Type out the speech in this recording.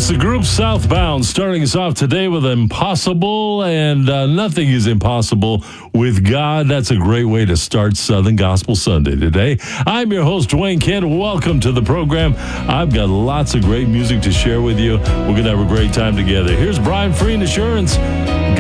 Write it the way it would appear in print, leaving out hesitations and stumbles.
It's the group Southbound starting us off today with Impossible, and nothing is impossible with God. That's a great way to start Southern Gospel Sunday today. I'm your host, Dwayne Kent. Welcome to the program. I've got lots of great music to share with you. We're going to have a great time together. Here's Brian Free and Assurance.